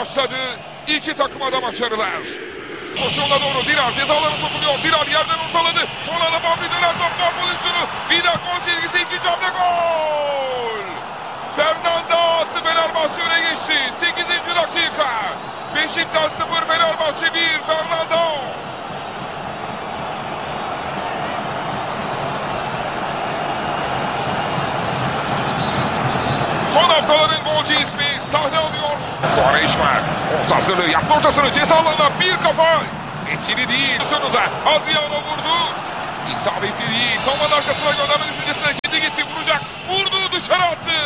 başladı. İki takıma da başarılar. Koşuğuna doğru Dirar cezalarına sokuluyor. Dirar yerden ortaladı. Sonra da Bambi döner top gol pozisyonu. Vida gol çizgisi, ikinci hamle gol. Fernando attı, Fenerbahçe öne geçti. 8. dakika. Beşiktaş 0, Fenerbahçe 1. Fernando. Son haftaların golcü ismi sahne alıyor. Quaresma orta hazırlığı yaptı, ortasını ceza alanına bir kafa. Etkili değil. Sonunda Adriano vurdu. İsabetli değil. Toman arkasına gönderme düşüncesine kendi gitti. Vuracak. Vurdu, dışarı attı.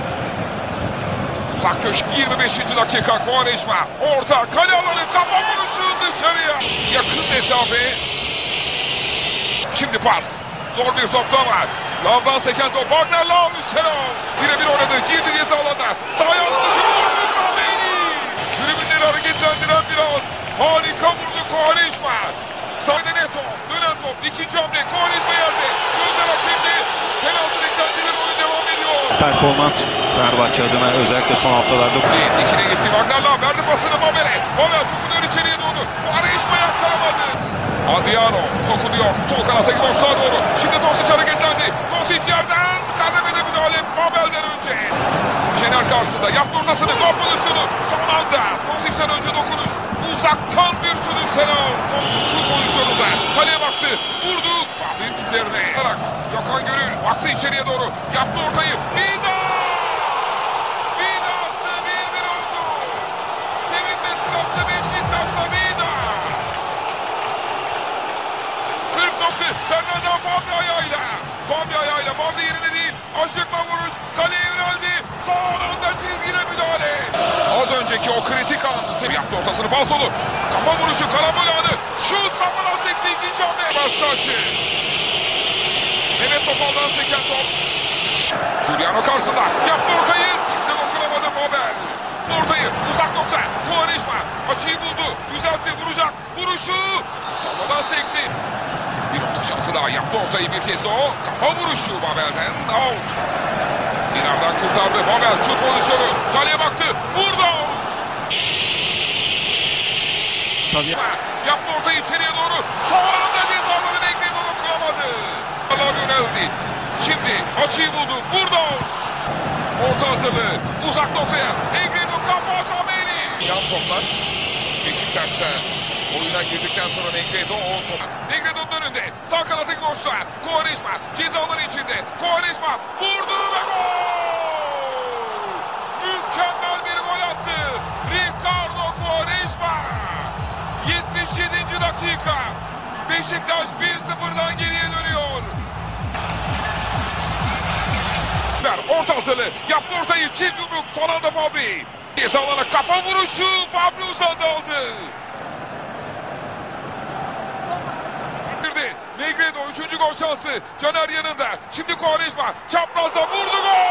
Uzak köşk 25. dakika. Quaresma orta kale alanı, kafa vuruşu dışarıya. Yakın mesafe. Şimdi pas. Zor bir top da var. Lavdan seken top. Wagner Lav üstüne. Birebir oynadı. Girdi ceza alanına. Sağ ayağını dışı vurdu. Tribünleri hareketlendiren biraz. Harika vurdu Quaresma. Sağda Neto. Dönen top. İkinci hamle. Quaresma yerde. Gözler hakemde. Penaltı beklentileri, oyun devam ediyor. Performans Fenerbahçe adına özellikle son haftalarda. Dikine gitti. Wagner Lav verdi pasını Babel'e. Babel sokuluyor içeriye doğru. Quaresma yakkalamadı. Adriano sokuluyor. Sol kanattaki boşluğa doğru. Şimdi Tosic hareketlendi. Tosic yerden kademede müdahale Babel'den önce. Şener karşısında yaptı ortasını. Gol pozisyonu. Son anda Tosic'ten önce dokunuş. Uzaktan bir sürüş Selam. Şu pozisyonunda kaleye baktı. Vurdu. Fahri'nin üzerine. Gökhan Gönül baktı içeriye doğru. Yaptı ortayı. Vida! Vida attı. 1-1 oldu. Sevinme sırası Beşiktaş'ta Vida. 40 nokta. Fernando Fabri ayağıyla. Fabri ayağıyla. Fabri yerine değil. Aşıkla vuruş. Kaleye yöneldi. Son anda çizgide müdahale. Az önceki o kritik anını sev yaptı, ortasını falsolu. Kafa vuruşu, karambol anı. Şut kafana sekti, ikinci hamle. Başka açı. Mehmet Topal'dan seken top. Giuliano karşısında. Yaptı ortayı. Kimse dokunamadı Babel. Ortayı uzak nokta. Quaresma açıyı buldu. Düzeltti, vuracak. Vuruşu. Savadan sekti. Bir orta şansı daha, yaptı ortayı bir kez de o. Kafa vuruşu Babel'den. Out. Dinar'dan kurtardı. Babel şut pozisyonu. Kaleye baktı. Vurdu. Tabii. Yaptı ortayı içeriye doğru. Son anda cezalarını Negredo dokunamadı. Allah yöneldi. Şimdi açıyı buldu. Vurdu. Orta hazırlığı. Uzak noktaya. Negredo kafa Kameri. Yan toplar. Beşiktaş'ta oyuna girdikten sonra Negredo o top. Negredo'nun önünde. Sağ kanattaki boşluğa. Quaresma ceza alanı içinde. Quaresma vurdu ve gol! Mükemmel bir gol attı. Ricardo Quaresma. 77. dakika. Beşiktaş 1-0'dan geriye dönüyor. Orta hazırlığı. Yaptı ortayı. Çift yumruk. Son anda Fabri. Ceza alana kafa vuruşu. Fabri uzandı aldı. Negredo 3. gol şansı. Caner yanında. Şimdi Quaresma çaprazda vurdu, gol!